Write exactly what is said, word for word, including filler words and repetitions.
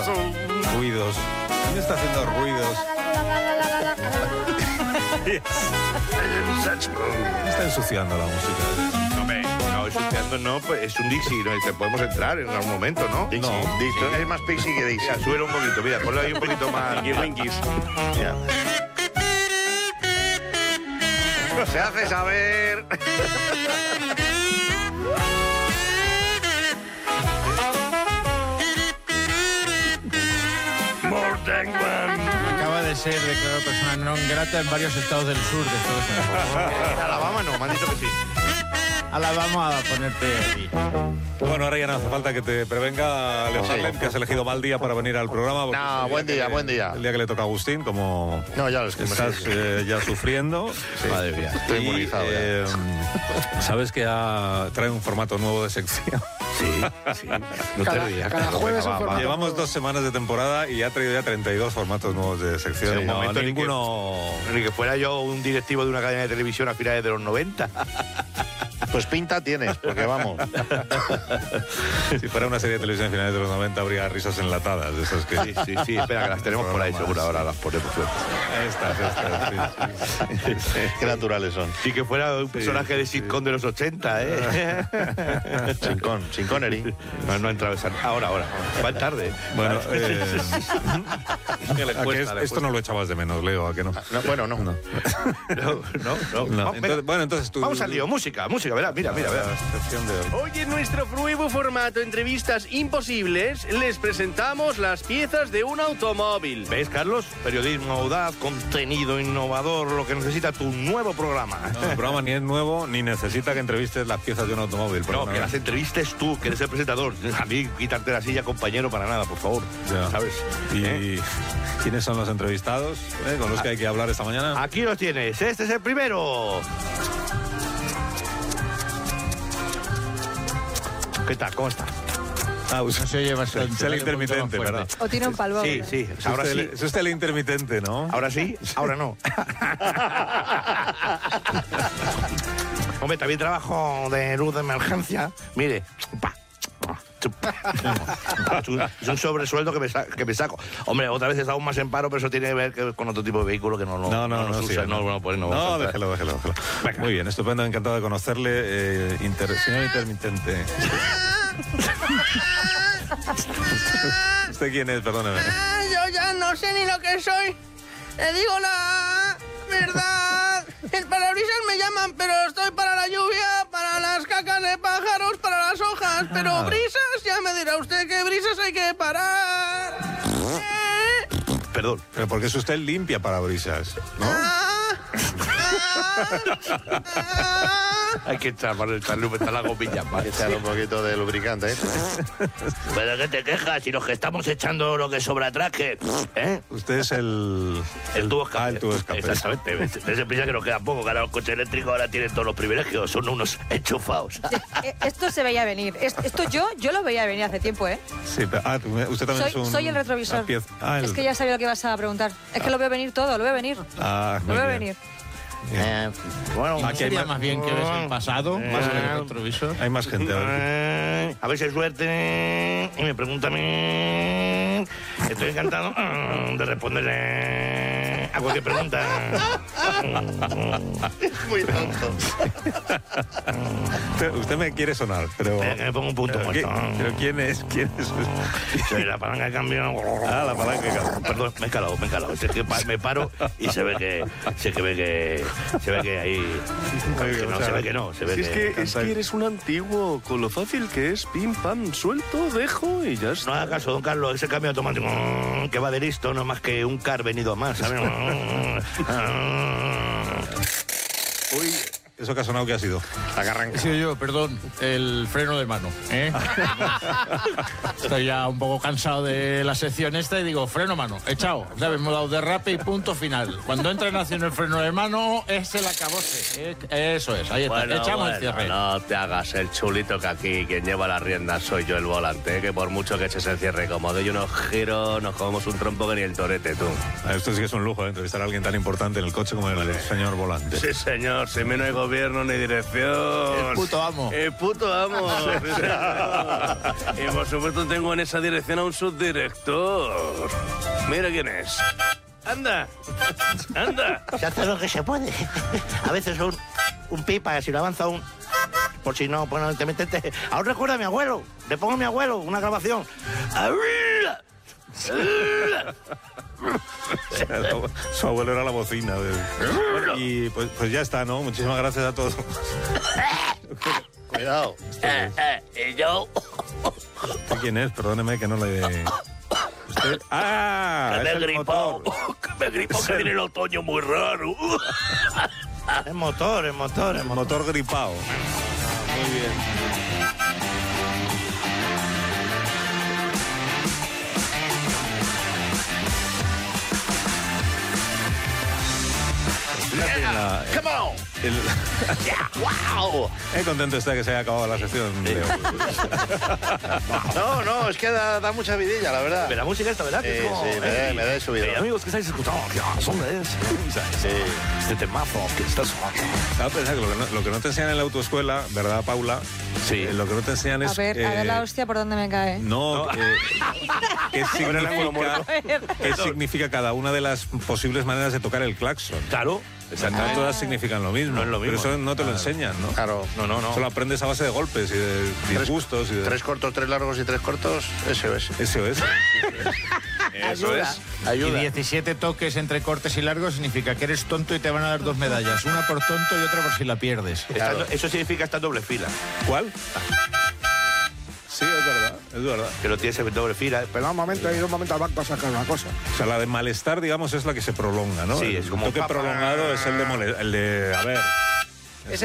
Ruidos. ¿Quién está haciendo ruidos? Está ensuciando la música. Hombre, no, ensuciando no, pues es un Dixie, ¿no? Te podemos entrar en algún momento, ¿no? Dixie. No, Dixie. Es más Pixie que Dixie. Mira, súbelo un poquito, mira, ponlo ahí un poquito más. Ya. Se hace saber. More than one. Acaba de ser declarado persona non grata en varios estados del sur de Estados Unidos. En Alabama no, me han dicho que sí. Ahora vamos a ponerte aquí. Bueno, ahora ya no hace falta que te prevenga, Leo Harlem, que has elegido mal día para venir al programa. No, buen día, buen día. El día que le toca a Agustín, como no, ya lo es que estás eh, ya sufriendo. Sí. Madre mía, estoy y, inmunizado eh, sabes que ha, trae un formato nuevo de sección. Sí, sí. No cada, te rías. cada jueves un formato Llevamos nuevo. dos semanas de temporada y ha traído ya treinta y dos formatos nuevos de sección. Sí, En un no, momento ni ninguno... Que, ni que fuera yo un directivo de una cadena de televisión a finales de los noventa. Pues pinta tienes, porque vamos. Si fuera una serie de televisión a finales de los noventa habría risas enlatadas. De esas que... Sí, sí, sí. Espera, que las tenemos por ahí, seguro. Ahora las ponemos. Ahí está, sí, sí, sí. Qué naturales son. Y que fuera un personaje de sitcom de los ochenta, ¿eh? Sincón, sin Connery. No, no ha entrado esa... Ahora, ahora. Va tarde. Bueno, eh, Que le ¿a que cuesta, es- le esto no lo echabas de menos, Leo, ¿a que no? No, bueno, no. No, no, no. No, No, entonces- venga. bueno, entonces tú... Vamos al lío. Música, música. Verá, mira, mira, mira. La sección de hoy. Hoy en nuestro nuevo formato Entrevistas Imposibles les presentamos las piezas de un automóvil. ¿Ves, Carlos? Periodismo audaz, contenido innovador, lo que necesita tu nuevo programa. No, el programa ni es nuevo ni necesita que entrevistes las piezas de un automóvil. No, perdona. que las entrevistes tú, que eres el presentador. A mí, quitarte la silla, compañero, para nada, por favor. Ya. ¿Sabes? ¿Y ¿Eh? quiénes son los entrevistados eh, con los que hay que hablar esta mañana? Aquí los tienes. Este es el primero. ¿Qué tal? ¿Cómo está? Ah, usted, No se oye bastante. es el intermitente, ¿verdad? O tiene un palmo. Sí, sí. Es Ahora usted, sí. el- es usted el intermitente, ¿no? Ahora sí, ahora no. Hombre, también trabajo de luz de emergencia. Mire. Pa. Es un, es un sobresueldo que me, sa- que me saco. Hombre, otra vez está aún más en paro, pero eso tiene que ver que con otro tipo de vehículo que no lo No, no, nos no, sí, usa. no. no, no, pues no, No, vamos a entrar. déjelo, déjelo, déjelo. Venga. Muy bien, estupendo, encantado de conocerle. Eh, inter- señor intermitente. ¿Usted quién es? Perdóneme. Ah, yo ya no sé ni lo que soy. Le digo la verdad. El parabrisas me llaman, pero estoy para la lluvia, para las cacas de pájaros, para las hojas. Pero Ah. brisas, ya me dirá usted que brisas hay que parar. ¿Eh? Perdón. Pero porque es usted limpia parabrisas, ¿no? Ah, ah, ah. Hay que echar para echarle está la gomilla. Hay que echarle un poquito de lubricante, ¿eh? Pero ¿qué te quejas? Si los que estamos echando lo que sobra atrás, que... ¿Eh? Usted es el... El tubo escape. Ah, el tubo escape. Exactamente. Desde prisa que nos queda poco, que ahora los coches eléctricos ahora tienen todos los privilegios, son unos enchufados. Eh, Esto se veía venir. Es- Esto yo, yo lo veía venir hace tiempo, ¿eh? Sí, pero, ah, tú- usted también Soy, es un... soy el retrovisor. una pieza- ah, el- Es que ya sabía lo que ibas a preguntar. Es que lo veo venir todo, lo veo venir. Ah, Lo muy veo bien. venir. Eh, bueno, ¿No Aquí hay sería más- más bien que ves el pasado, Eh. más que el retrovisor? Hay más gente. A ver. Eh, a ver si hay suerte. Y me pregunta a mí. Estoy encantado mm, de responderle a cualquier pregunta. Muy tonto. Usted, usted me quiere sonar, pero... Espera, que me pongo un punto pero, ¿qué- muerto. pero ¿quién es? ¿Quién es? Soy la palanca de cambio. Ah, la palanca de cambio. Perdón, me he calado, me he calado. Es que pa- me paro y se ve que. Se que ve que. Se ve que ahí. Que no, se ve que no. Se ve Si es que. que, es que eres un antiguo, con lo fácil que es, pim, pam, suelto, dejo y ya No está. haga caso, don Carlos, ese cambio automático mm, que va de listo, no más que un car venido a más, ¿sabes? Uy, ¿eso que ha sonado qué ha sido? He sido yo, perdón, el freno de mano. ¿eh? Estoy ya un poco cansado de la sección esta y digo, freno mano, echado. Ya hemos dado derrape y punto final. Cuando entra en acción el freno de mano, es el acabose. ¿eh? Eso es, ahí está. Bueno, Echamos el bueno, cierre. no te hagas el chulito, que aquí quien lleva la rienda soy yo el volante, ¿eh? Que por mucho que eches el cierre como doy unos giros, nos comemos un trompo que ni el torete, tú. Ah, esto sí que es un lujo, ¿eh? Entrevistar a alguien tan importante en el coche como el señor volante. Sí, señor, si me no oigo gobierno ni dirección. El puto amo. El puto amo. Y por supuesto tengo en esa dirección a un subdirector. Mira quién es. Anda, anda. Se hace lo que se puede. A veces un, un pipa, si lo avanza un... Por si no, bueno, te metete... Aún recuerda a mi abuelo. Le pongo a mi abuelo una grabación. Su abuelo era la bocina. De... Y pues, pues ya está, ¿no? Muchísimas gracias a todos. Cuidado. Eh, eh, yo... ¿Quién es? Perdóneme que no le... ¿Usted? ¡Ah! Que me es he el gripado. motor. Que me he gripado, que viene el otoño muy raro. Es motor, es motor, es El motor. motor gripado. Muy bien. La, Come on. el, Yeah, wow. eh, contento está que se haya acabado la sección de hoy. No, no, es que da, da mucha vidilla, la verdad. Pero la música esta, ¿verdad? Sí, Que es como, sí, me da- me da de subidón. Eh, amigos, que estáis escuchando? Ya, son de ese. Sí. Este temazo que está sonando. Estaba pensando que lo que, no, lo que no te enseñan en la autoescuela, ¿verdad, Paula? Sí. Eh, lo que no te enseñan es... A ver, a ver eh, la hostia por dónde me cae. No, eh, ¿qué, significa, A ver. qué significa cada una de las posibles maneras de tocar el claxon? Claro. No todas significan lo mismo. No es lo mismo. Pero eso no te lo enseñan, ¿no? Claro, no, no, no. Eso lo aprendes a base de golpes y de disgustos y de... Tres cortos, tres largos y tres cortos, ese es. Eso es. Eso es. Y diecisiete toques entre cortes y largos significa que eres tonto y te van a dar dos medallas. Una por tonto y otra por si la pierdes. Está- eso significa estar doble fila. ¿Cuál? Sí, es verdad, es verdad. Que lo tienes en doble fila. Pero un momento, he ido un momento al banco a sacar una cosa. O sea, la de malestar, digamos, es la que se prolonga, ¿no? Sí, el es como toque pa, pa. prolongado es el de, mole- el de, a ver,